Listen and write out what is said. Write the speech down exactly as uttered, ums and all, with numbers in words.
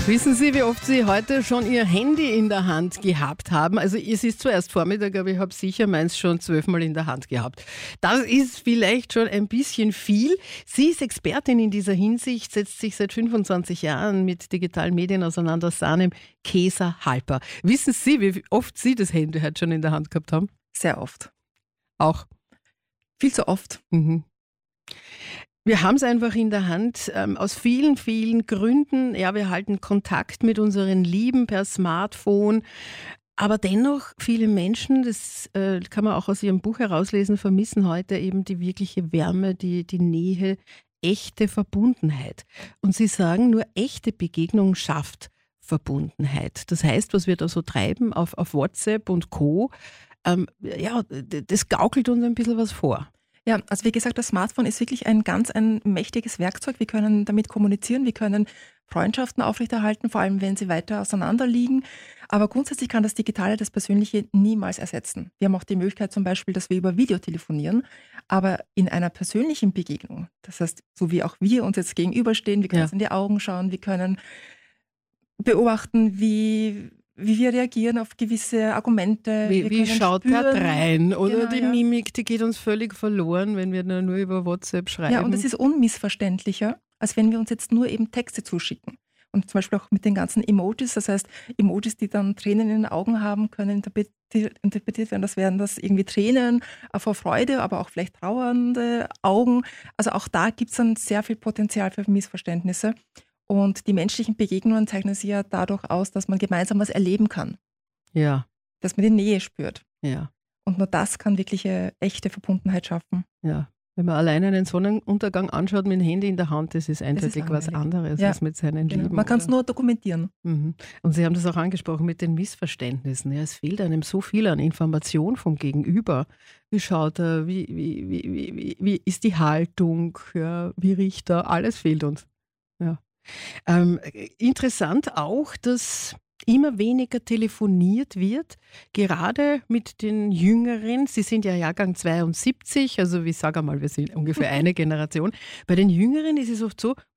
Wissen Sie, wie oft Sie heute schon Ihr Handy in der Hand gehabt haben? Also es ist zuerst Vormittag, aber ich habe sicher meins schon zwölfmal in der Hand gehabt. Das ist vielleicht schon ein bisschen viel. Sie ist Expertin in dieser Hinsicht, setzt sich seit fünfundzwanzig Jahren mit digitalen Medien auseinander. Sanem Keser-Halper. Wissen Sie, wie oft Sie das Handy heute schon in der Hand gehabt haben? Sehr oft. Auch? Viel zu oft. Mhm. Wir haben es einfach in der Hand, ähm, aus vielen, vielen Gründen. Ja, wir halten Kontakt mit unseren Lieben per Smartphone. Aber dennoch, viele Menschen, das äh, kann man auch aus Ihrem Buch herauslesen, vermissen heute eben die wirkliche Wärme, die, die Nähe, echte Verbundenheit. Und Sie sagen, nur echte Begegnung schafft Verbundenheit. Das heißt, was wir da so treiben auf, auf WhatsApp und Co., ähm, ja, das gaukelt uns ein bisschen was vor. Ja, also wie gesagt, das Smartphone ist wirklich ein ganz ein mächtiges Werkzeug. Wir können damit kommunizieren, wir können Freundschaften aufrechterhalten, vor allem wenn sie weiter auseinander liegen. Aber grundsätzlich kann das Digitale das Persönliche niemals ersetzen. Wir haben auch die Möglichkeit zum Beispiel, dass wir über Video telefonieren, aber in einer persönlichen Begegnung, das heißt, so wie auch wir uns jetzt gegenüberstehen, wir können Ja. uns in die Augen schauen, wir können beobachten, wie... wie wir reagieren auf gewisse Argumente. Wie, wir wie schaut spüren, der rein? Oder genau, die ja. Mimik, die geht uns völlig verloren, wenn wir nur über WhatsApp schreiben. Ja, und es ist unmissverständlicher, als wenn wir uns jetzt nur eben Texte zuschicken. Und zum Beispiel auch mit den ganzen Emojis, das heißt Emojis, die dann Tränen in den Augen haben, können interpretiert, interpretiert werden. Das wären das irgendwie Tränen vor Freude, aber auch vielleicht trauernde Augen. Also auch da gibt es dann sehr viel Potenzial für Missverständnisse. Und die menschlichen Begegnungen zeichnen sich ja dadurch aus, dass man gemeinsam was erleben kann. Ja, Dass man die Nähe spürt. ja, Und nur das kann wirkliche, echte Verbundenheit schaffen. ja. Wenn man alleine einen Sonnenuntergang anschaut mit dem Handy in der Hand, das ist eindeutig was langweilig. anderes Ja, als mit seinen Genau. Lieben. Man kann es oder? nur dokumentieren. Mhm. Und Sie haben das auch angesprochen mit den Missverständnissen. Ja, es fehlt einem so viel an Information vom Gegenüber. Wie schaut er? Wie, wie, wie, wie, wie, wie ist die Haltung? Ja, wie riecht er? Alles fehlt uns. Ja. Ähm, interessant auch, dass immer weniger telefoniert wird, gerade mit den Jüngeren. Sie sind ja Jahrgang zweiundsiebzig, also ich sage einmal, wir sind ungefähr eine Generation. Bei den Jüngeren ist es oft so,